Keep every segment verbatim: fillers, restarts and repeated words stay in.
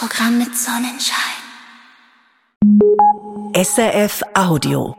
Programm mit Sonnenschein. S R F Audio.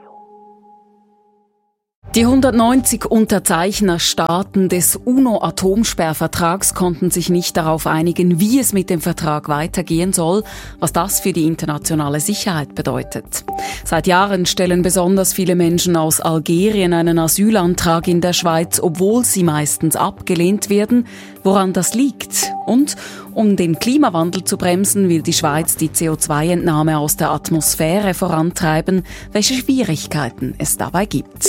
Die hundertneunzig Unterzeichnerstaaten des UNO-Atomsperrvertrags konnten sich nicht darauf einigen, wie es mit dem Vertrag weitergehen soll, was das für die internationale Sicherheit bedeutet. Seit Jahren stellen besonders viele Menschen aus Algerien einen Asylantrag in der Schweiz, obwohl sie meistens abgelehnt werden. Woran das liegt? Und um den Klimawandel zu bremsen, will die Schweiz die C O zwei Entnahme aus der Atmosphäre vorantreiben. Welche Schwierigkeiten es dabei gibt?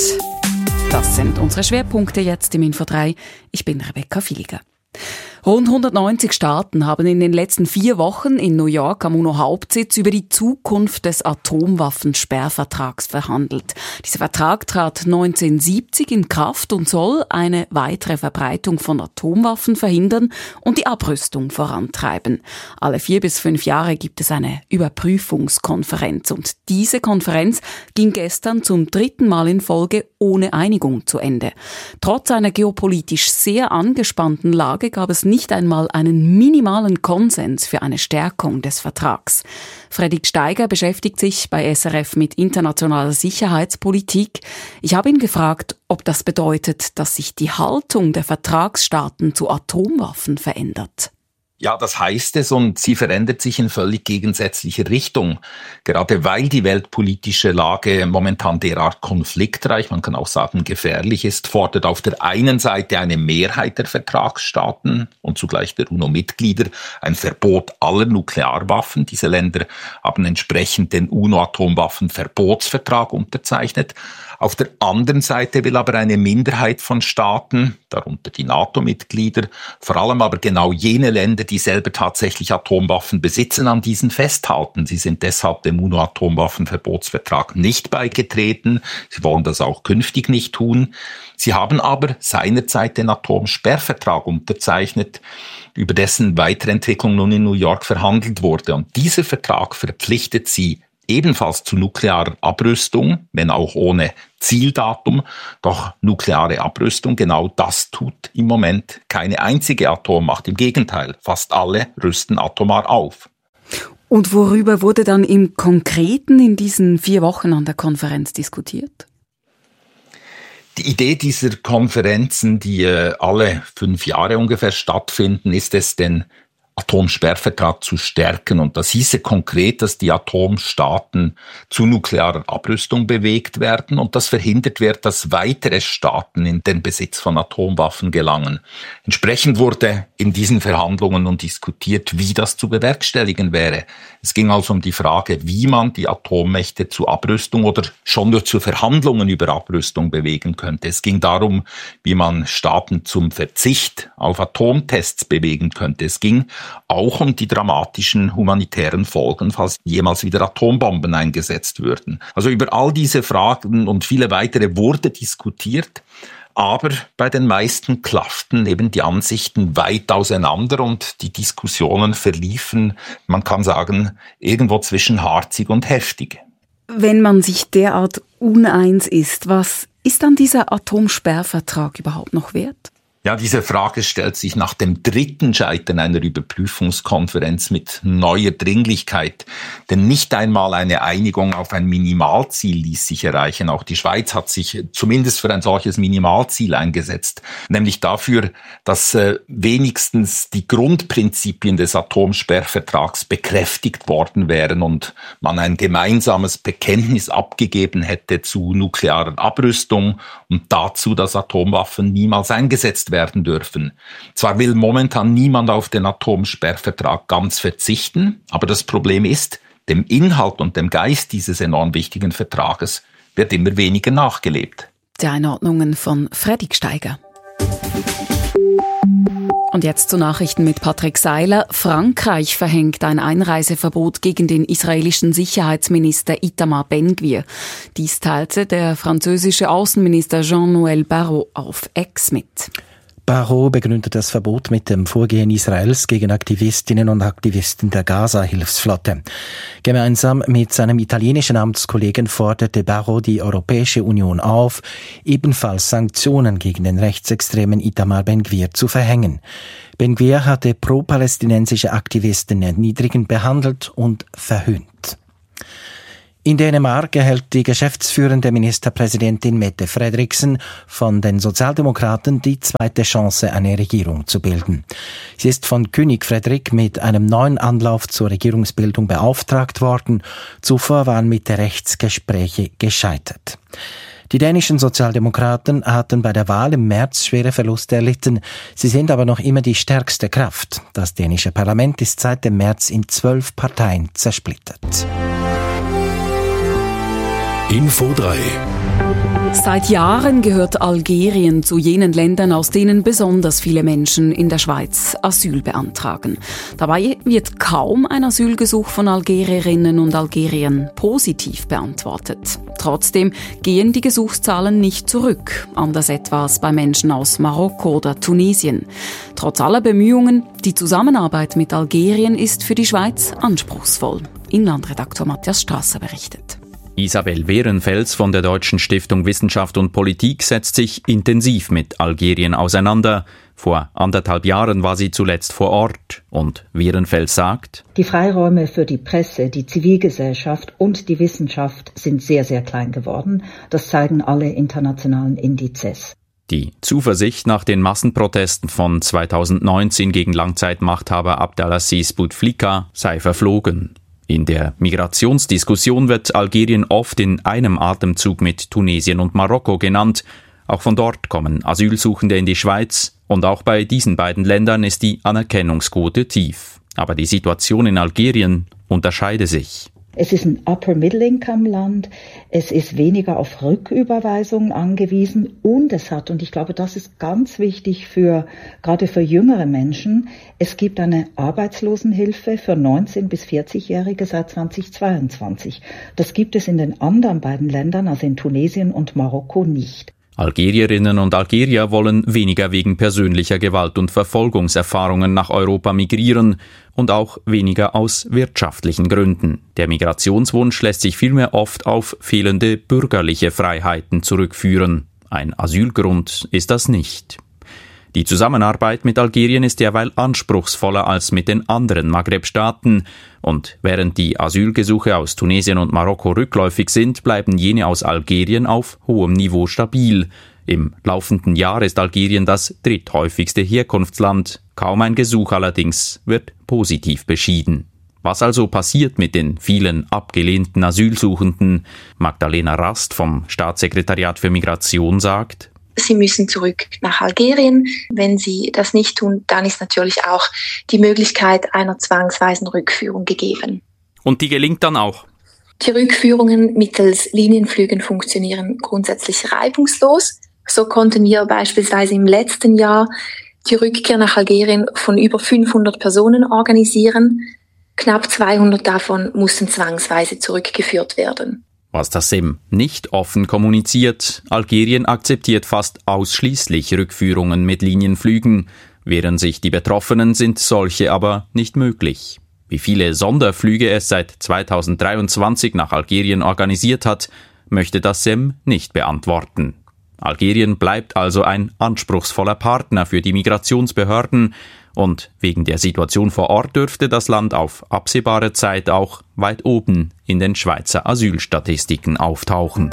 Das sind unsere Schwerpunkte jetzt im Info drei. Ich bin Rebecca Filiger. Rund hundertneunzig Staaten haben in den letzten vier Wochen in New York am UNO-Hauptsitz über die Zukunft des Atomwaffensperrvertrags verhandelt. Dieser Vertrag trat neunzehnhundertsiebzig in Kraft und soll eine weitere Verbreitung von Atomwaffen verhindern und die Abrüstung vorantreiben. Alle vier bis fünf Jahre gibt es eine Überprüfungskonferenz und diese Konferenz ging gestern zum dritten Mal in Folge ohne Einigung zu Ende. Trotz einer geopolitisch sehr angespannten Lage gab es nicht einmal einen minimalen Konsens für eine Stärkung des Vertrags. Fredrik Steiger beschäftigt sich bei S R F mit internationaler Sicherheitspolitik. Ich habe ihn gefragt, ob das bedeutet, dass sich die Haltung der Vertragsstaaten zu Atomwaffen verändert. Ja, das heißt es, und sie verändert sich in völlig gegensätzlicher Richtung. Gerade weil die weltpolitische Lage momentan derart konfliktreich, man kann auch sagen gefährlich ist, fordert auf der einen Seite eine Mehrheit der Vertragsstaaten und zugleich der UNO-Mitglieder ein Verbot aller Nuklearwaffen. Diese Länder haben entsprechend den UNO-Atomwaffenverbotsvertrag unterzeichnet. Auf der anderen Seite will aber eine Minderheit von Staaten, darunter die NATO-Mitglieder, vor allem aber genau jene Länder, die selber tatsächlich Atomwaffen besitzen, an diesen festhalten. Sie sind deshalb dem UNO-Atomwaffenverbotsvertrag nicht beigetreten. Sie wollen das auch künftig nicht tun. Sie haben aber seinerzeit den Atomsperrvertrag unterzeichnet, über dessen Weiterentwicklung nun in New York verhandelt wurde. Und dieser Vertrag verpflichtet sie ebenfalls zu nuklearer Abrüstung, wenn auch ohne Zieldatum. Doch nukleare Abrüstung, genau das tut im Moment keine einzige Atommacht. Im Gegenteil, fast alle rüsten atomar auf. Und worüber wurde dann im Konkreten in diesen vier Wochen an der Konferenz diskutiert? Die Idee dieser Konferenzen, die äh, alle fünf Jahre ungefähr stattfinden, ist es, den Atomsperrvertrag zu stärken. Und das hieße konkret, dass die Atomstaaten zu nuklearer Abrüstung bewegt werden und das verhindert wird, dass weitere Staaten in den Besitz von Atomwaffen gelangen. Entsprechend wurde in diesen Verhandlungen nun diskutiert, wie das zu bewerkstelligen wäre. Es ging also um die Frage, wie man die Atommächte zu Abrüstung oder schon nur zu Verhandlungen über Abrüstung bewegen könnte. Es ging darum, wie man Staaten zum Verzicht auf Atomtests bewegen könnte. Es ging auch um die dramatischen humanitären Folgen, falls jemals wieder Atombomben eingesetzt würden. Also über all diese Fragen und viele weitere wurde diskutiert, aber bei den meisten klafften eben die Ansichten weit auseinander und die Diskussionen verliefen, man kann sagen, irgendwo zwischen harzig und heftig. Wenn man sich derart uneins ist, was ist dann dieser Atomsperrvertrag überhaupt noch wert? Ja, diese Frage stellt sich nach dem dritten Scheitern einer Überprüfungskonferenz mit neuer Dringlichkeit. Denn nicht einmal eine Einigung auf ein Minimalziel ließ sich erreichen. Auch die Schweiz hat sich zumindest für ein solches Minimalziel eingesetzt. Nämlich dafür, dass äh, wenigstens die Grundprinzipien des Atomsperrvertrags bekräftigt worden wären und man ein gemeinsames Bekenntnis abgegeben hätte zu nuklearer Abrüstung und dazu, dass Atomwaffen niemals eingesetzt werden dürfen. Zwar will momentan niemand auf den Atomsperrvertrag ganz verzichten, aber das Problem ist, dem Inhalt und dem Geist dieses enorm wichtigen Vertrages wird immer weniger nachgelebt. Die Einordnungen von Fredrik Steiger. Und jetzt zu Nachrichten mit Patrick Seiler. Frankreich verhängt ein Einreiseverbot gegen den israelischen Sicherheitsminister Itamar Ben-Gvir. Dies teilte der französische Außenminister Jean-Noël Barrot auf X mit. Barrot begründet das Verbot mit dem Vorgehen Israels gegen Aktivistinnen und Aktivisten der Gaza-Hilfsflotte. Gemeinsam mit seinem italienischen Amtskollegen forderte Barrot die Europäische Union auf, ebenfalls Sanktionen gegen den rechtsextremen Itamar Ben-Gvir zu verhängen. Ben-Gvir hatte pro-palästinensische Aktivisten erniedrigend behandelt und verhöhnt. In Dänemark erhält die geschäftsführende Ministerpräsidentin Mette Frederiksen von den Sozialdemokraten die zweite Chance, eine Regierung zu bilden. Sie ist von König Frederik mit einem neuen Anlauf zur Regierungsbildung beauftragt worden. Zuvor waren Mitte-Rechts-Gespräche gescheitert. Die dänischen Sozialdemokraten hatten bei der Wahl im März schwere Verluste erlitten. Sie sind aber noch immer die stärkste Kraft. Das dänische Parlament ist seit dem März in zwölf Parteien zersplittert. Info drei. Seit Jahren gehört Algerien zu jenen Ländern, aus denen besonders viele Menschen in der Schweiz Asyl beantragen. Dabei wird kaum ein Asylgesuch von Algerierinnen und Algeriern positiv beantwortet. Trotzdem gehen die Gesuchszahlen nicht zurück, anders etwas bei Menschen aus Marokko oder Tunesien. Trotz aller Bemühungen, die Zusammenarbeit mit Algerien ist für die Schweiz anspruchsvoll. Inlandredaktor Matthias Strasser berichtet. Isabel Wehrenfels von der Deutschen Stiftung Wissenschaft und Politik setzt sich intensiv mit Algerien auseinander. Vor anderthalb Jahren war sie zuletzt vor Ort. Und Wehrenfels sagt: Die Freiräume für die Presse, die Zivilgesellschaft und die Wissenschaft sind sehr, sehr klein geworden. Das zeigen alle internationalen Indizes. Die Zuversicht nach den Massenprotesten von zweitausendneunzehn gegen Langzeitmachthaber Abdelaziz Bouteflika sei verflogen. In der Migrationsdiskussion wird Algerien oft in einem Atemzug mit Tunesien und Marokko genannt. Auch von dort kommen Asylsuchende in die Schweiz. Und auch bei diesen beiden Ländern ist die Anerkennungsquote tief. Aber die Situation in Algerien unterscheide sich. Es ist ein Upper-Middle-Income-Land, es ist weniger auf Rücküberweisungen angewiesen und es hat, und ich glaube, das ist ganz wichtig für, gerade für jüngere Menschen, es gibt eine Arbeitslosenhilfe für neunzehn- bis vierzig-Jährige seit zweitausendzweiundzwanzig. Das gibt es in den anderen beiden Ländern, also in Tunesien und Marokko, nicht. Algerierinnen und Algerier wollen weniger wegen persönlicher Gewalt und Verfolgungserfahrungen nach Europa migrieren und auch weniger aus wirtschaftlichen Gründen. Der Migrationswunsch lässt sich vielmehr oft auf fehlende bürgerliche Freiheiten zurückführen. Ein Asylgrund ist das nicht. Die Zusammenarbeit mit Algerien ist derweil anspruchsvoller als mit den anderen Maghreb-Staaten. Und während die Asylgesuche aus Tunesien und Marokko rückläufig sind, bleiben jene aus Algerien auf hohem Niveau stabil. Im laufenden Jahr ist Algerien das dritthäufigste Herkunftsland. Kaum ein Gesuch allerdings wird positiv beschieden. Was also passiert mit den vielen abgelehnten Asylsuchenden? Magdalena Rast vom Staatssekretariat für Migration sagt: Sie müssen zurück nach Algerien. Wenn sie das nicht tun, dann ist natürlich auch die Möglichkeit einer zwangsweisen Rückführung gegeben. Und die gelingt dann auch? Die Rückführungen mittels Linienflügen funktionieren grundsätzlich reibungslos. So konnten wir beispielsweise im letzten Jahr die Rückkehr nach Algerien von über fünfhundert Personen organisieren. Knapp zweihundert davon mussten zwangsweise zurückgeführt werden. Was das S E M nicht offen kommuniziert: Algerien akzeptiert fast ausschließlich Rückführungen mit Linienflügen. Wehren sich die Betroffenen, sind solche aber nicht möglich. Wie viele Sonderflüge es seit zweitausenddreiundzwanzig nach Algerien organisiert hat, möchte das S E M nicht beantworten. Algerien bleibt also ein anspruchsvoller Partner für die Migrationsbehörden. Und wegen der Situation vor Ort dürfte das Land auf absehbare Zeit auch weit oben in den Schweizer Asylstatistiken auftauchen.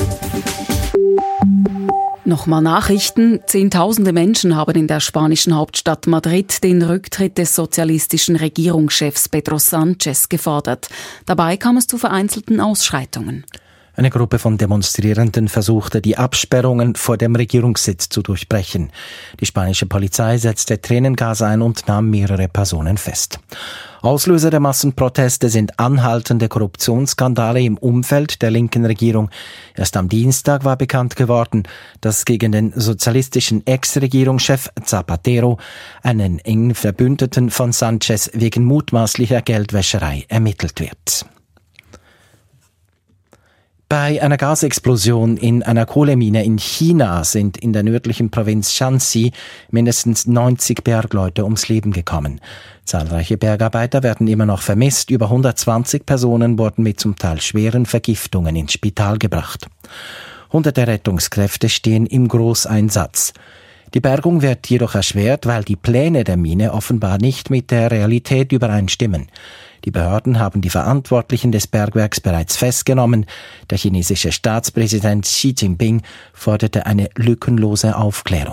Nochmal Nachrichten. Zehntausende Menschen haben in der spanischen Hauptstadt Madrid den Rücktritt des sozialistischen Regierungschefs Pedro Sánchez gefordert. Dabei kam es zu vereinzelten Ausschreitungen. Eine Gruppe von Demonstrierenden versuchte, die Absperrungen vor dem Regierungssitz zu durchbrechen. Die spanische Polizei setzte Tränengas ein und nahm mehrere Personen fest. Auslöser der Massenproteste sind anhaltende Korruptionsskandale im Umfeld der linken Regierung. Erst am Dienstag war bekannt geworden, dass gegen den sozialistischen Ex-Regierungschef Zapatero, einen engen Verbündeten von Sánchez, wegen mutmaßlicher Geldwäscherei ermittelt wird. Bei einer Gasexplosion in einer Kohlemine in China sind in der nördlichen Provinz Shanxi mindestens neunzig Bergleute ums Leben gekommen. Zahlreiche Bergarbeiter werden immer noch vermisst. Über hundertzwanzig Personen wurden mit zum Teil schweren Vergiftungen ins Spital gebracht. Hunderte Rettungskräfte stehen im Großeinsatz. Die Bergung wird jedoch erschwert, weil die Pläne der Mine offenbar nicht mit der Realität übereinstimmen. Die Behörden haben die Verantwortlichen des Bergwerks bereits festgenommen. Der chinesische Staatspräsident Xi Jinping forderte eine lückenlose Aufklärung.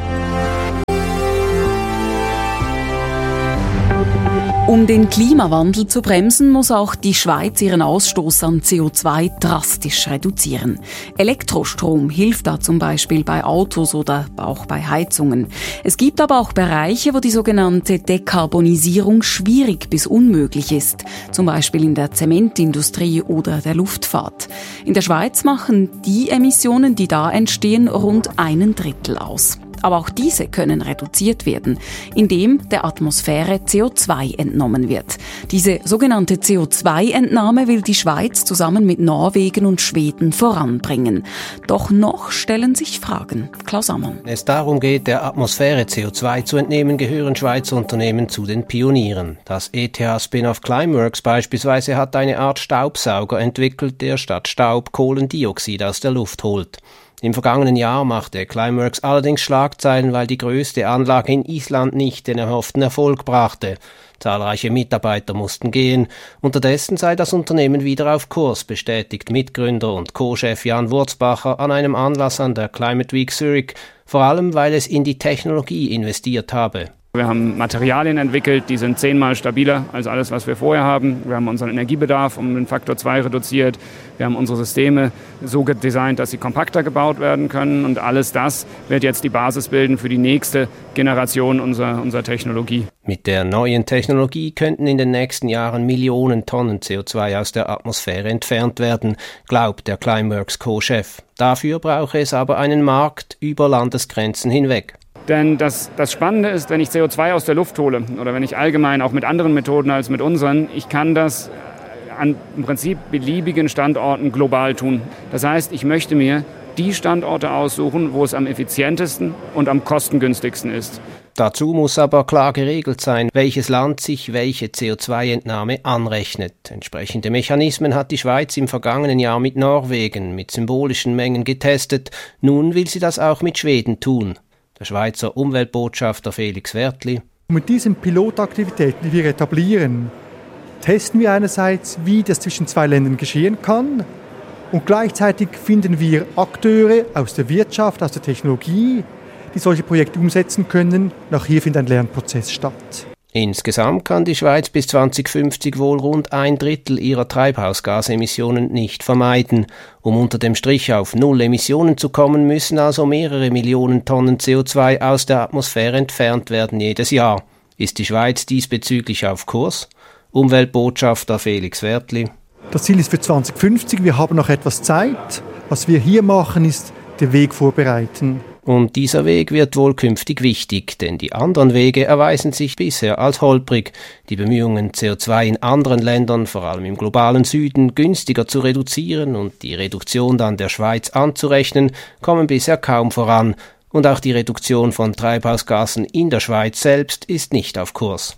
Um den Klimawandel zu bremsen, muss auch die Schweiz ihren Ausstoß an C O zwei drastisch reduzieren. Elektrostrom hilft da zum Beispiel bei Autos oder auch bei Heizungen. Es gibt aber auch Bereiche, wo die sogenannte Dekarbonisierung schwierig bis unmöglich ist, zum Beispiel in der Zementindustrie oder der Luftfahrt. In der Schweiz machen die Emissionen, die da entstehen, rund einen Drittel aus. Aber auch diese können reduziert werden, indem der Atmosphäre C O zwei entnommen wird. Diese sogenannte C O zwei Entnahme will die Schweiz zusammen mit Norwegen und Schweden voranbringen. Doch noch stellen sich Fragen. Klaus Ammann. Wenn es darum geht, der Atmosphäre C O zwei zu entnehmen, gehören Schweizer Unternehmen zu den Pionieren. Das E T H-Spin-off Climeworks beispielsweise hat eine Art Staubsauger entwickelt, der statt Staub Kohlendioxid aus der Luft holt. Im vergangenen Jahr machte Climeworks allerdings Schlagzeilen, weil die größte Anlage in Island nicht den erhofften Erfolg brachte. Zahlreiche Mitarbeiter mussten gehen. Unterdessen sei das Unternehmen wieder auf Kurs, bestätigt Mitgründer und Co-Chef Jan Wurzbacher an einem Anlass an der Climate Week Zurich, vor allem weil es in die Technologie investiert habe. Wir haben Materialien entwickelt, die sind zehnmal stabiler als alles, was wir vorher haben. Wir haben unseren Energiebedarf um den Faktor zwei reduziert. Wir haben unsere Systeme so designt, dass sie kompakter gebaut werden können. Und alles das wird jetzt die Basis bilden für die nächste Generation unserer, unserer Technologie. Mit der neuen Technologie könnten in den nächsten Jahren Millionen Tonnen C O zwei aus der Atmosphäre entfernt werden, glaubt der Climeworks Co-Chef. Dafür brauche es aber einen Markt über Landesgrenzen hinweg. Denn das, das Spannende ist, wenn ich C O zwei aus der Luft hole oder wenn ich allgemein auch mit anderen Methoden als mit unseren, ich kann das an im Prinzip beliebigen Standorten global tun. Das heißt, ich möchte mir die Standorte aussuchen, wo es am effizientesten und am kostengünstigsten ist. Dazu muss aber klar geregelt sein, welches Land sich welche C O zwei Entnahme anrechnet. Entsprechende Mechanismen hat die Schweiz im vergangenen Jahr mit Norwegen mit symbolischen Mengen getestet. Nun will sie das auch mit Schweden tun. Der Schweizer Umweltbotschafter Felix Wertli. Mit diesen Pilotaktivitäten, die wir etablieren, testen wir einerseits, wie das zwischen zwei Ländern geschehen kann, und gleichzeitig finden wir Akteure aus der Wirtschaft, aus der Technologie, die solche Projekte umsetzen können. Auch hier findet ein Lernprozess statt. Insgesamt kann die Schweiz bis zwanzig fünfzig wohl rund ein Drittel ihrer Treibhausgasemissionen nicht vermeiden. Um unter dem Strich auf Null Emissionen zu kommen, müssen also mehrere Millionen Tonnen C O zwei aus der Atmosphäre entfernt werden jedes Jahr. Ist die Schweiz diesbezüglich auf Kurs? Umweltbotschafter Felix Wertli. Das Ziel ist für zwanzig fünfzig. Wir haben noch etwas Zeit. Was wir hier machen, ist den Weg vorbereiten. Und dieser Weg wird wohl künftig wichtig, denn die anderen Wege erweisen sich bisher als holprig. Die Bemühungen, C O zwei in anderen Ländern, vor allem im globalen Süden, günstiger zu reduzieren und die Reduktion dann der Schweiz anzurechnen, kommen bisher kaum voran. Und auch die Reduktion von Treibhausgasen in der Schweiz selbst ist nicht auf Kurs.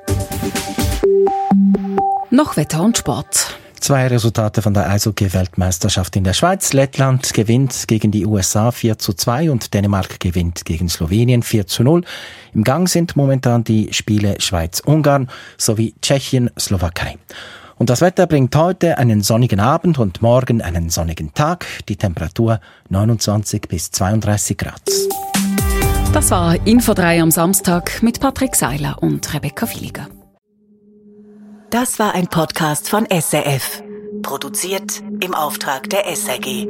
Noch Wetter und Sport. Zwei Resultate von der Eishockey-Weltmeisterschaft in der Schweiz. Lettland gewinnt gegen die U S A vier zu zwei und Dänemark gewinnt gegen Slowenien vier zu null. Im Gang sind momentan die Spiele Schweiz-Ungarn sowie Tschechien-Slowakei. Und das Wetter bringt heute einen sonnigen Abend und morgen einen sonnigen Tag. Die Temperatur neunundzwanzig bis zweiunddreißig Grad. Das war Info drei am Samstag mit Patrick Seiler und Rebecca Filiger. Das war ein Podcast von S R F. Produziert im Auftrag der S R G.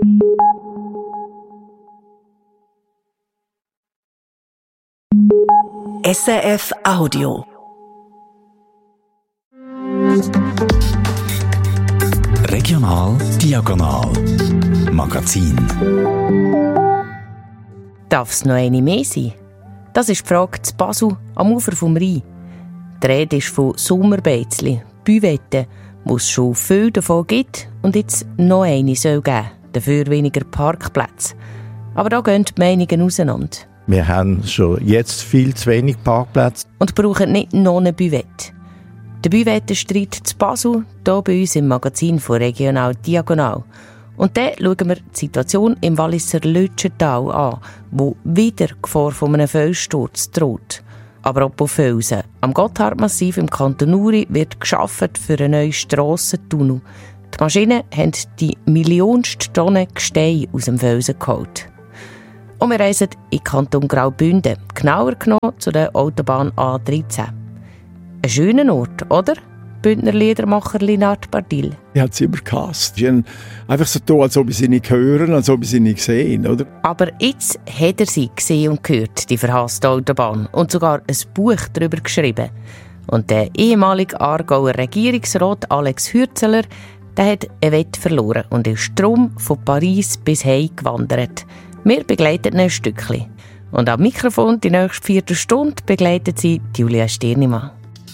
S R F Audio. Regional Diagonal Magazin. Darf es noch eine mehr sein? Das ist die Frage zu Basel am Ufer vom Rhein. Die Rede ist von Sommerbeizli, Büvetten, wo es schon viel davon gibt und jetzt noch eine soll geben, dafür weniger Parkplätze. Aber da gehen die Meinungen auseinander. Wir haben schon jetzt viel zu wenig Parkplätze. Und brauchen nicht noch eine Buvette. Der Buvettenstreit zu Basel, hier bei uns im Magazin von Regional Diagonal. Und dann schauen wir die Situation im Walliser Lütschental an, wo wieder Gefahr von einem Felssturz droht. Aber apropos Felsen. Am Gotthardmassiv im Kanton Uri wird gearbeitet für einen neuen Strassentunnel. Die Maschinen haben die millionste Tonne Gestein aus dem Felsen geholt. Und wir reisen in Kanton Graubünden, genauer genommen zu der Autobahn A dreizehn. Ein schöner Ort, oder? Bündner Liedermacher Linard Bardil. Ich habe sie immer gehasst. Sie haben einfach so getan, als ob ich sie nicht hören, als ob ich sie nicht sehen, oder? Aber jetzt hat er sie gesehen und gehört, die verhasste Autobahn, und sogar ein Buch darüber geschrieben. Und der ehemalige Aargauer Regierungsrat Alex Hürzeler, der hat eine Wette verloren und ist darum von Paris bis heim gewandert. Wir begleiten ihn ein Stückchen. Und am Mikrofon die nächste Viertelstunde begleitet sie Julia Stirnimann.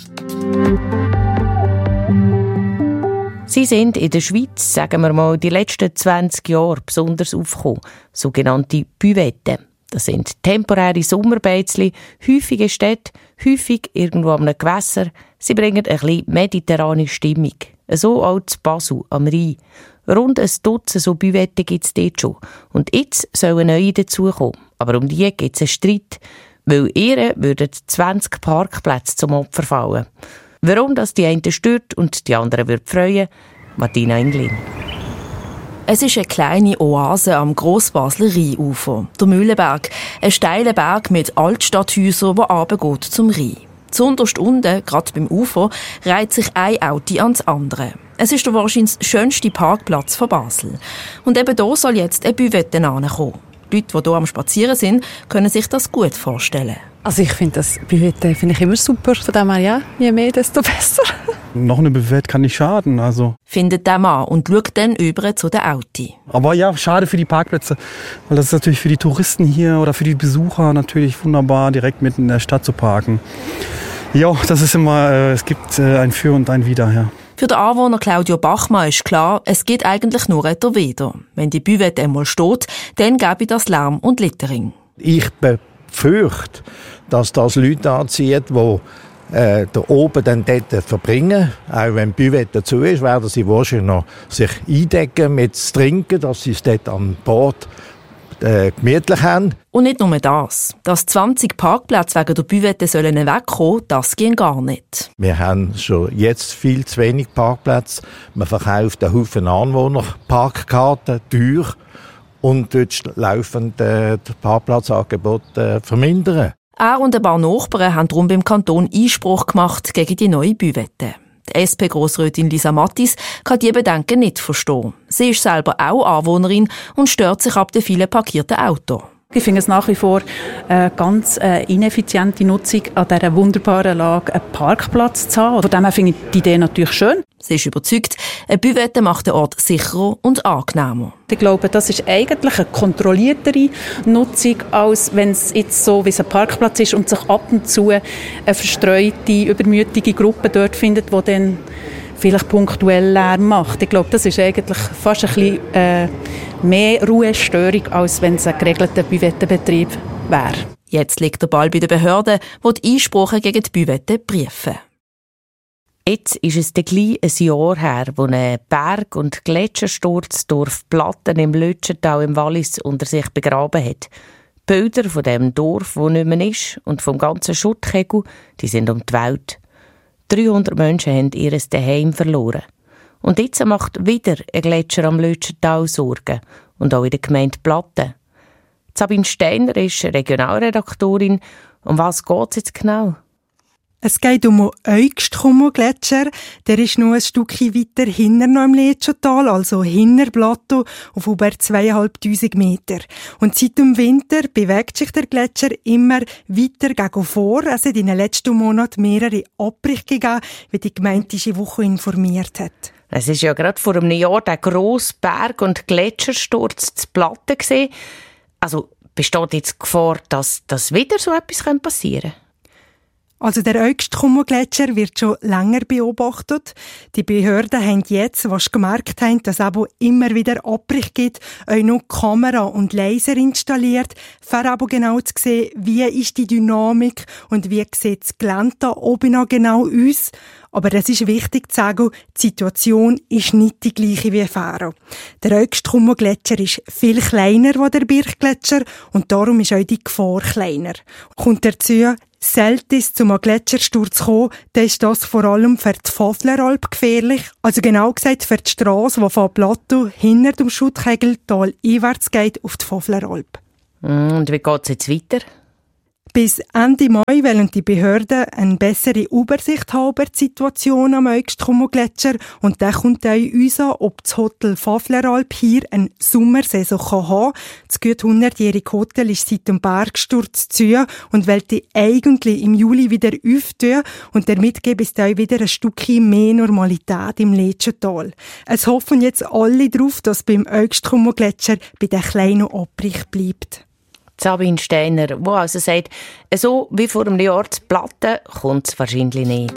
Sie sind in der Schweiz, sagen wir mal, die letzten zwanzig Jahre besonders aufgekommen. Sogenannte Buvetten. Das sind temporäre Sommerbeizli, häufig in Städten, häufig irgendwo am Gewässer. Sie bringen ein bisschen mediterrane Stimmung. So auch zu Basel am Rhein. Rund ein Dutzend so Buvetten gibt es dort schon. Und jetzt sollen neue dazukommen. Aber um die gibt es einen Streit, weil ihr würden zwanzig Parkplätze zum Opfer fallen. Warum das die einen stört und die anderen würde freuen, Martina Englin. Es ist eine kleine Oase am Grossbasler Rheinufer, der Mühlenberg. Ein steiler Berg mit Altstadthäusern, der runtergeht zum Rhein. Zunderst unten, gerade beim Ufer, reiht sich ein Auto ans andere. Es ist der wahrscheinlich schönste Parkplatz von Basel. Und eben hier soll jetzt eine Buvette ankommen. Die Leute, die hier am Spazieren sind, können sich das gut vorstellen. Also ich finde das Buvette finde ich immer super. Von dem her, ja, je mehr, desto besser. Noch eine Buvette kann nicht schaden. Also. Findet der Mann und schaut dann über zu den Autos. Aber ja, schade für die Parkplätze. Weil das ist natürlich für die Touristen hier oder für die Besucher natürlich wunderbar, direkt mitten in der Stadt zu parken. Ja, das ist immer, äh, es gibt äh, ein Für und ein Wider, ja. Für den Anwohner Claudio Bachmann ist klar, es geht eigentlich nur ein Wider. Wenn die Buvette einmal steht, dann gäbe das Lärm und Littering. Ich befürchte, dass das Leute anzieht, die äh, da oben dann dort verbringen. Auch wenn die Buvette zu ist, werden sie wahrscheinlich noch sich eindecken mit zu trinken, dass sie es dort an Bord äh, gemütlich haben. Und nicht nur das. Dass zwanzig Parkplätze wegen der Buvette sollen wegkommen, das geht gar nicht. Wir haben schon jetzt viel zu wenig Parkplätze. Man verkauft einen Haufen Anwohner Parkkarten teuer und dort laufend äh, das Parkplatzangebot äh, vermindern. Er und ein paar Nachbarn haben darum beim Kanton Einspruch gemacht gegen die neue Buvette. Die S P-Grossrätin Lisa Mattis kann diese Bedenken nicht verstehen. Sie ist selber auch Anwohnerin und stört sich ab den vielen parkierten Autos. Ich finde es nach wie vor eine ganz äh, ineffiziente Nutzung, an dieser wunderbaren Lage einen Parkplatz zu haben. Von dem her finde ich die Idee natürlich schön. Sie ist überzeugt, eine Buvette macht den Ort sicherer und angenehmer. Ich glaube, das ist eigentlich eine kontrolliertere Nutzung, als wenn es jetzt so wie es ein Parkplatz ist und sich ab und zu eine verstreute, übermütige Gruppe dort findet, die dann vielleicht punktuell Lärm macht. Ich glaube, das ist eigentlich fast ein bisschen äh, mehr Ruhestörung, als wenn es ein geregelter Buvettenbetrieb wäre. Jetzt liegt der Ball bei den Behörden, die die Einsprachen gegen die Buvette prüfen. Jetzt ist es dann gleich ein Jahr her, wo ein Berg- und Gletschersturz Dorf Platten im Lütschental im Wallis unter sich begraben hat. Bilder von dem Dorf, wo nicht mehr ist, und vom ganzen Schuttkegel, die sind um die Welt. dreihundert Menschen haben ihr Zuhause verloren. Und jetzt macht wieder ein Gletscher am Lütschental Sorgen. Und auch in der Gemeinde Platten. Sabine Steiner ist Regionalredaktorin. Um was geht es jetzt genau? Es geht um den Eugstkummer-Gletscher. Der ist noch ein Stückchen weiter hinten noch im Lütschental, also hinter Plateau, auf über zweitausendfünfhundert Meter. Und seit dem Winter bewegt sich der Gletscher immer weiter gegen vor. Es hat in den letzten Monaten mehrere Abbrüche gegeben, wie die Gemeinde diese Woche informiert hat. Es ist ja gerade vor einem Jahr der grosse Berg- und Gletschersturz zu Platten gewesen. Also besteht jetzt die Gefahr, dass, dass wieder so etwas passieren könnte? Also der Eugst-Kummo-Gletscher wird schon länger beobachtet. Die Behörden haben jetzt, was sie gemerkt haben, dass es aber immer wieder Abbrüche gibt, auch noch Kamera und Laser installiert, für aber genau zu sehen, wie ist die Dynamik und wie sieht das Gelände da oben noch genau aus. Aber es ist wichtig zu sagen, die Situation ist nicht die gleiche wie Faro. Der Eugst-Kummo-Gletscher ist viel kleiner als der Birchgletscher und darum ist auch die Gefahr kleiner. Kommt dazu, selten ist zum Gletschersturz kommen, dann ist das vor allem für die Pfäffleralp gefährlich. Also genau gesagt für die Strasse, die von Plateau hinter dem Schuttkegel-Tal einwärts geht auf die Pfäffleralp. Und wie geht es jetzt weiter? Bis Ende Mai wollen die Behörden eine bessere Übersicht haben über die Situation am Eugst-Kummo-Gletscher und dann kommt auch uns an, ob das Hotel Pfäffleralp hier eine Sommersaison haben kann. Das gut hundertjährige Hotel ist seit dem Bergsturz zu und wollte eigentlich im Juli wieder öffnen und damit gibt es dann wieder ein Stückchen mehr Normalität im Letschental. Es hoffen jetzt alle darauf, dass beim Eugst-Kummo-Gletscher bei den kleinen Abbruch bleibt. Sabine Steiner, die also sagt, so wie vor einem Jahr zu Platten kommt es wahrscheinlich nicht.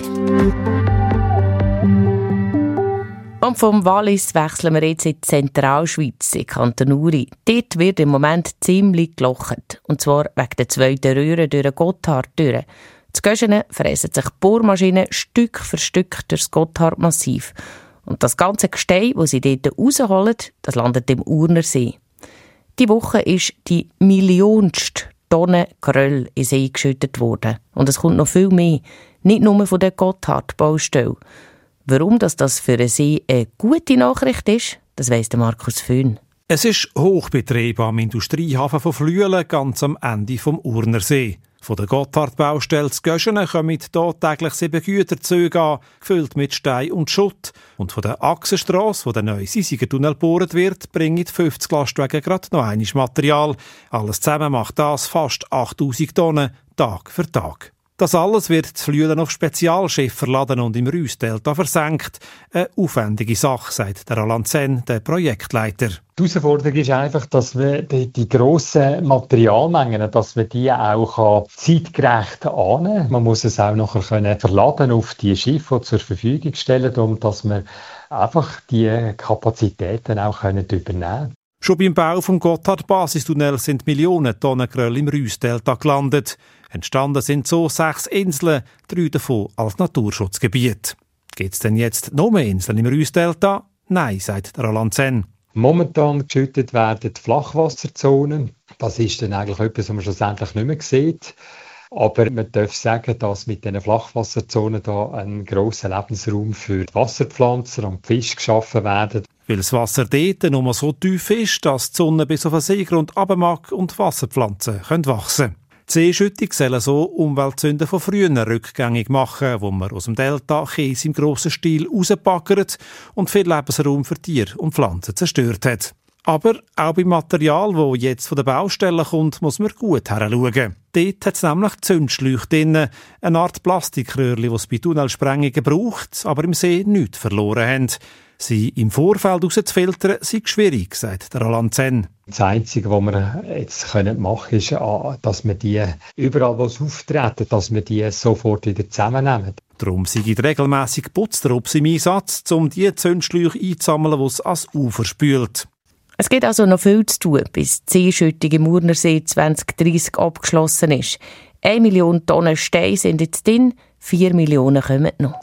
Und vom Wallis wechseln wir jetzt in die Zentralschweiz, in Kanton Uri. Dort wird im Moment ziemlich gelocht. Und zwar wegen der zweiten Röhre durch den Gotthard durch. Zu Göschenen fressen sich Bohrmaschinen Stück für Stück durch das Gotthardmassiv. Und das ganze Gestein, das sie dort rausholen, das landet im Urnersee. Die Woche ist die millionste Tonne Geröll in See geschüttet worden. Und es kommt noch viel mehr. Nicht nur von der Gotthard-Baustelle. Warum das, das für einen See eine gute Nachricht ist, das weiss der Markus Föhn. Es ist Hochbetrieb am Industriehafen von Flüelen, ganz am Ende vom Urnersee. Von der Gotthard-Baustelle zu Göschenen kommen hier täglich sieben Güterzüge an, gefüllt mit Stein und Schutt. Und von der Achsenstrasse, wo der neue Sisigentunnel gebohrt wird, bringen fünfzig Lastwagen gerade noch einmal Material. Alles zusammen macht das fast achttausend Tonnen, Tag für Tag. Das alles wird zu Flüelen auf Spezialschiff verladen und im Reussdelta versenkt. Eine aufwendige Sache, sagt der Roland Zenn, der Projektleiter. Die Herausforderung ist einfach, dass wir die, die grossen Materialmengen, dass wir die auch zeitgerecht annehmen können. Man muss es auch nachher können verladen auf die Schiffe, die zur Verfügung stellen, um dass wir einfach die Kapazitäten auch können übernehmen können. Schon beim Bau vom Gotthard-Basistunnel sind Millionen Tonnen Geröll im Reussdelta gelandet. Entstanden sind so sechs Inseln, drei davon als Naturschutzgebiet. Gibt es denn jetzt noch mehr Inseln im Reussdelta? Nein, sagt Roland Zenn. Momentan geschüttet werden die Flachwasserzonen. Das ist dann eigentlich etwas, was man schlussendlich nicht mehr sieht. Aber man darf sagen, dass mit diesen Flachwasserzonen da ein grosser Lebensraum für die Wasserpflanzen und die Fische geschaffen werden. Weil das Wasser dort nur so tief ist, dass die Sonne bis auf den Seegrund runter mag und Wasserpflanzen können wachsen. Die Seeschüttung soll so Umweltsünden von früher rückgängig machen, wo man aus dem Delta Käse im grossen Stil rauspackert und viel Lebensraum für Tiere und Pflanzen zerstört hat. Aber auch beim Material, das jetzt von der Baustelle kommt, muss man gut hinschauen. Dort hat es nämlich Zündschläuche drin, eine Art Plastikröhrchen, die es bei Tunnelsprengungen braucht, aber im See nichts verloren haben. Sie im Vorfeld rauszufiltern, sei schwierig, sagt der Roland Zenn. Das Einzige, was wir jetzt machen können, ist, dass wir die überall, wo sie auftreten, dass wir die sofort wieder zusammennehmen. Darum sind regelmässig Putztrupps im Einsatz, um die Zündschläuche einzusammeln, die es ans Ufer spült. Es gibt also noch viel zu tun, bis die Seeschüttung im Urnersee zwanzig dreißig abgeschlossen ist. Eine Million Tonnen Steine sind jetzt drin, vier Millionen kommen noch.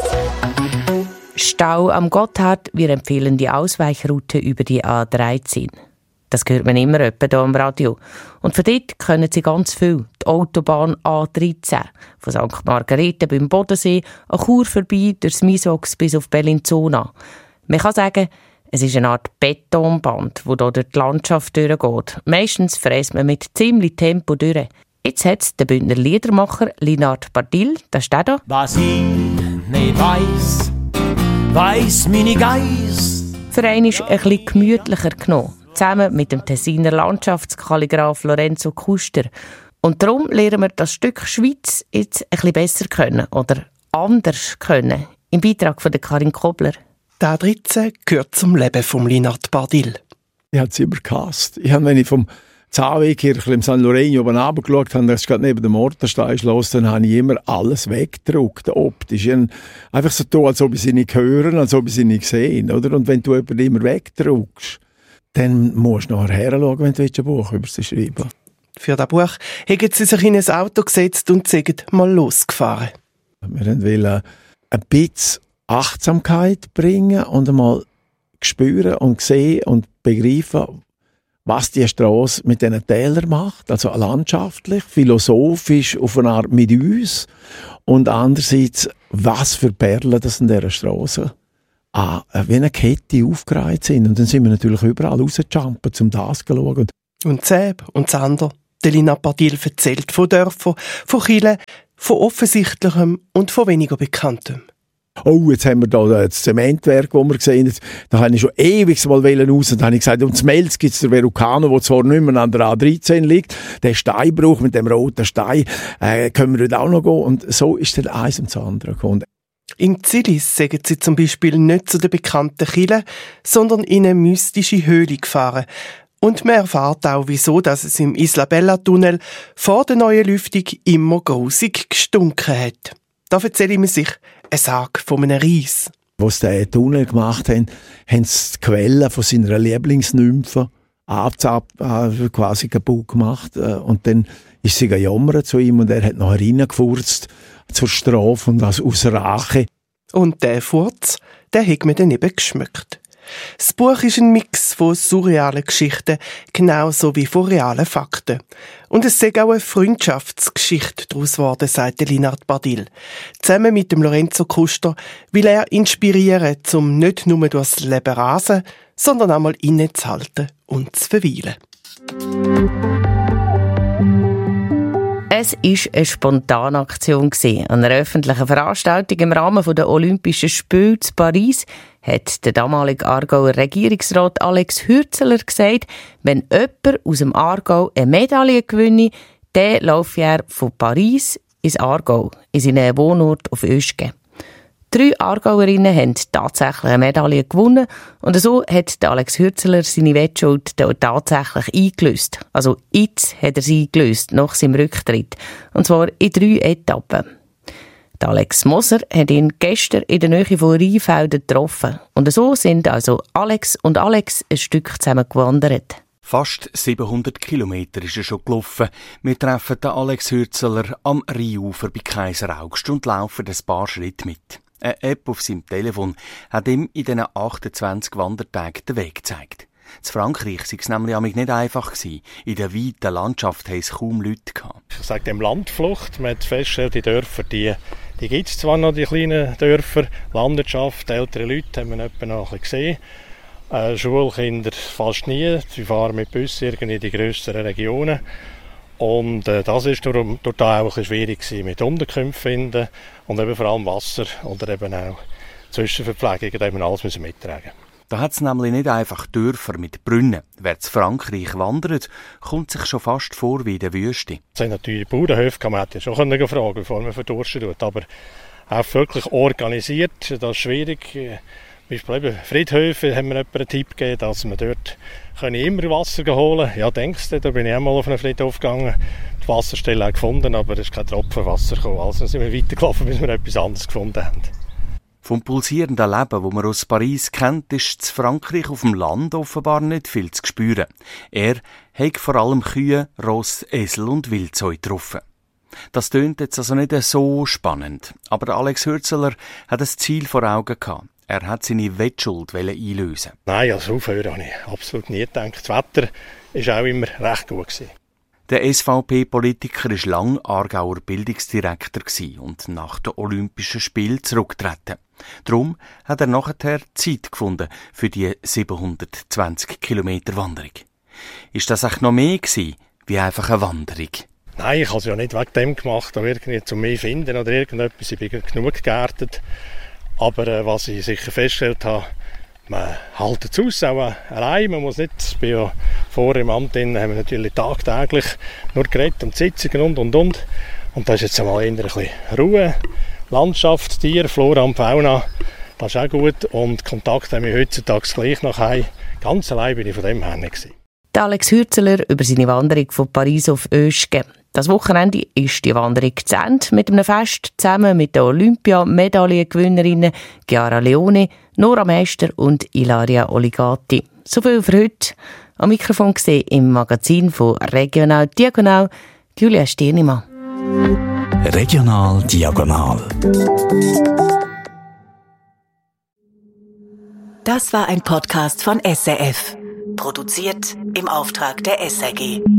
Stau am Gotthard, wir empfehlen die Ausweichroute über die A dreizehn. Das hört man immer etwa hier am Radio. Und von dort können Sie ganz viel. Die Autobahn A dreizehn. Von Sankt Margarete beim Bodensee, an Chur vorbei, durchs Misox bis auf Bellinzona. Man kann sagen, es ist eine Art Betonband, das hier durch die Landschaft durchgeht. Meistens fräst man mit ziemlich Tempo durch. Jetzt hat es der Bündner Liedermacher Linard Bardil, das steht da. Was ich nicht weiss, weiss meine Geiss. Für einen ist ein bisschen gemütlicher genommen, zusammen mit dem Tessiner Landschaftskalligraph Lorenzo Kuster. Und darum lernen wir das Stück Schweiz jetzt ein bisschen besser können oder anders können. Im Beitrag von Karin Kobler. Der A dreizehn gehört zum Leben von Linard Bardil. Ich habe es immer gehasst. Ich habe, wenn ich vom Zahnwegkirche im San Lorenzo oben runtergeschaut habe, das ist gerade neben dem Mortenstein schloss, dann habe ich immer alles weggedruckt, optisch. Einfach so tun, als ob ich sie nicht hören, als ob ich sie nicht sehen, oder? Und wenn du jemanden immer wegdruckst, dann musst du nachher herschauen, wenn du ein Buch über sie schreiben willst. Für das Buch haben sie sich in ein Auto gesetzt und sind mal losgefahren. Wir wollten ein bisschen Achtsamkeit bringen und einmal spüren und sehen und begreifen, was die Strasse mit diesen Tälern macht. Also landschaftlich, philosophisch, auf eine Art mit uns. Und andererseits, was für Perlen das in dieser Strasse ah, wie eine Kette aufgereiht sind. Und dann sind wir natürlich überall rausgejumpt, um das zu schauen. Und Zeb und Sander, Lina Pardil erzählt von Dörfern, von Kirchen, von Offensichtlichem und von weniger Bekanntem. Oh, jetzt haben wir da das Zementwerk, das wir gesehen haben. Da habe ich schon ewig mal raus. Und dann habe ich gesagt, und in Melz gibt es den Verrucano, der zwar nicht mehr an der A dreizehn liegt. Der Steinbruch mit dem roten Stein, äh, können wir dort auch noch gehen. Und so ist dann eins und das andere gekommen. In Zilis sagen sie zum Beispiel nicht zu den bekannten Kirchen, sondern in eine mystische Höhle gefahren. Und man erfährt auch, wieso dass es im Isla Bella Tunnel vor der neuen Lüftung immer grusig gestunken hat. Da erzähle ich mir sich eine Sage von einem Ries. Als sie den Tunnel gemacht haben, haben sie die Quelle von seiner Lieblingsnymphe quasi kaputt gemacht. Und dann ist sie gejammert zu ihm und er hat nachher reingefurzt zur Strafe und das aus Rache. Und der Furz, der hat mir dann eben geschmückt. Das Buch ist ein Mix von surrealen Geschichten, genauso wie von realen Fakten. Und es ist auch eine Freundschaftsgeschichte daraus geworden, sagt Linard Pardil. Zusammen mit dem Lorenzo Kuster will er inspirieren, um nicht nur durchs Leben rasen, sondern einmal innezuhalten und zu verweilen. Es war eine spontane Aktion. An einer öffentlichen Veranstaltung im Rahmen der Olympischen Spiele in Paris hat der damalige Aargauer Regierungsrat Alex Hürzeler gesagt, wenn jemand aus dem Aargau eine Medaille gewinne, dann laufe er von Paris ins Aargau, in seinen Wohnort auf Oeschge. Drei Aargauerinnen haben tatsächlich eine Medaille gewonnen und so hat Alex Hürzeler seine Wettschuld tatsächlich eingelöst. Also jetzt hat er sie eingelöst, nach seinem Rücktritt. Und zwar in drei Etappen. Der Alex Moser hat ihn gestern in der Nähe von Rheinfelden getroffen. Und so sind also Alex und Alex ein Stück zusammen gewandert. Fast siebenhundert Kilometer ist er schon gelaufen. Wir treffen den Alex Hürzeler am Rheinufer bei Kaiser Augst und laufen ein paar Schritte mit. Eine App auf seinem Telefon hat ihm in diesen achtundzwanzig Wandertagen den Weg gezeigt. In Frankreich war es nämlich nicht einfach. In der weiten Landschaft hatten es kaum Leute gehabt. Ich sage dem Landflucht. Man hat festgestellt, die Dörfer, die, die gibt es zwar noch, die kleinen Dörfer. Landwirtschaft, ältere Leute haben wir etwa noch ein bisschen gesehen. Äh, Schulkinder fast nie. Sie fahren mit Bussen irgendwie in die grösseren Regionen. Und äh, das war durch, durch da auch ein bisschen schwierig gewesen, mit Unterkünften finden und eben vor allem Wasser oder eben auch Zwischenverpflegung, da eben alles müssen mittragen. Da hat es nämlich nicht einfach Dörfer mit Brunnen. Wer zu Frankreich wandert, kommt sich schon fast vor wie in der Wüste. Das sind natürlich Bauernhöfe, kann man ja schon fragen, bevor man verdursten tut. Aber auch wirklich organisiert, das ist schwierig. Zum Beispiel eben Friedhöfe haben wir jemanden einen Tipp gegeben, dass man dort immer Wasser holen kann. Ja, denkst du, da bin ich auch mal auf einen Friedhof gegangen, die Wasserstelle auch gefunden, aber es ist kein Tropfen Wasser gekommen. Also sind wir weitergelaufen, bis wir etwas anderes gefunden haben. Vom pulsierenden Leben, das man aus Paris kennt, ist in Frankreich auf dem Land offenbar nicht viel zu spüren. Er hat vor allem Kühe, Ross, Esel und Wildzeug getroffen. Das tönt jetzt also nicht so spannend, aber Alex Hürzeler hat ein Ziel vor Augen gehabt. Er hat seine Wettschuld einlösen. Nein, also aufhören habe ich absolut nie gedacht. Das Wetter war auch immer recht gut gewesen. Der S V P-Politiker war lange Aargauer Bildungsdirektor und nach den Olympischen Spielen zurückgetreten. Darum hat er nachher Zeit gefunden für die siebenhundertzwanzig Kilometer Wanderung. Ist das auch noch mehr gewesen, wie einfach eine Wanderung? Nein, ich habe es ja nicht wegen dem gemacht, um irgendwie zu mehr finden oder irgendetwas. Ich bin genug geerdet. Aber äh, was ich sicher festgestellt habe, man hält es aus, auch allein. Man muss nicht, ich bin ja vor im Amt drin, haben wir natürlich tagtäglich nur geredet und Sitzungen und und und. Und da ist jetzt einmal eher ein bisschen Ruhe, Landschaft, Tier, Flora und Fauna. Das ist auch gut und Kontakt haben wir heutzutage gleich nach Hause. Ganz allein bin ich von dem her nicht gewesen. Der Alex Hürzeler über seine Wanderung von Paris auf Oeschge. Das Wochenende ist die Wanderung zu Ende mit einem Fest zusammen mit den Olympia-Medaillengewinnerinnen Chiara Leone, Nora Meister und Ilaria Oligati. So viel für heute. Am Mikrofon gesehen im Magazin von Regional Diagonal, Julia Stirnimann. Regional Diagonal. Das war ein Podcast von S R F. Produziert im Auftrag der S R G.